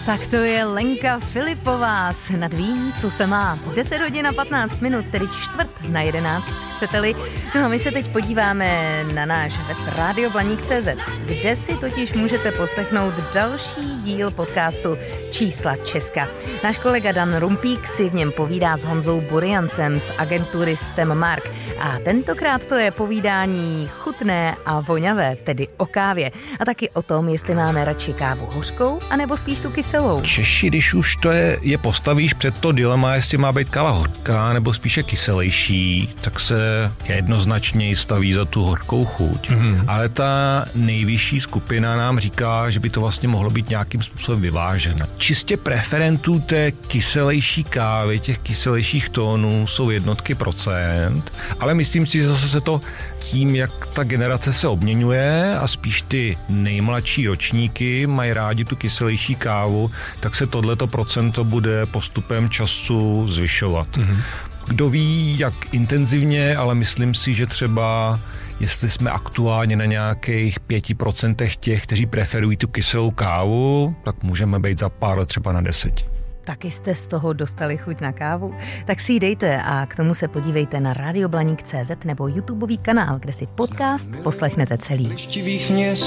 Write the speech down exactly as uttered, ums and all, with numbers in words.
Tak to je Lenka Filipová s Nad vím, co se má. deset hodin a patnáct minut, tedy čtvrt na jedenáct, chcete-li. No a my se teď podíváme na náš web rádio blaník tečka cé zet, kde si totiž můžete poslechnout další díl podcastu Čísla Česka. Náš kolega Dan Rumpík si v něm povídá s Honzou Buriancem z agentury STEM Mark. A tentokrát to je povídání chutné a voňavé, tedy o kávě. A taky o tom, jestli máme radši kávu hořkou, anebo spíš tu kyselou. Češi, když už to je, je postavíš před to dilema, jestli má být káva hořká, nebo spíše kyselejší, tak se jednoznačně staví za tu hořkou chuť. Mm. Ale ta nejvyšší skupina nám říká, že by to vlastně mohlo být nějakým způsobem vyvážené. Čistě preferentů té kyselejší kávy, těch kyselejších tónů jsou jednotky procent, ale myslím si, že zase se to tím, jak ta generace se obměňuje a spíš ty nejmladší ročníky mají rádi tu kyselejší kávu, tak se tohleto procento bude postupem času zvyšovat. Mm-hmm. Kdo ví, jak intenzivně, ale myslím si, že třeba jestli jsme aktuálně na nějakých pěti procentech těch, kteří preferují tu kyselou kávu, tak můžeme být za pár let třeba na deseti. Taky jste z toho dostali chuť na kávu? Tak si ji dejte a k tomu se podívejte na rádio blaník tečka cé zet nebo YouTubeový kanál, kde si podcast poslechnete celý.